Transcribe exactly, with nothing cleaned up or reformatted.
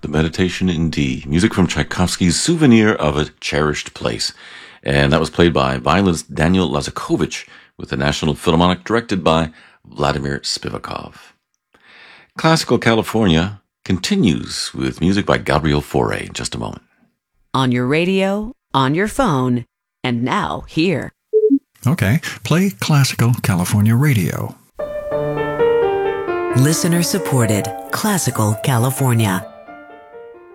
The Meditation in D, music from Tchaikovsky's Souvenir of a Cherished Place. And that was played by violinist Daniel Lazakovich with the National Philharmonic, directed by Vladimir Spivakov. Classical California continues with music by Gabriel Fauré in just a moment. On your radio, on your phone, and now here. Okay, play Classical California Radio. Listener supported Classical California.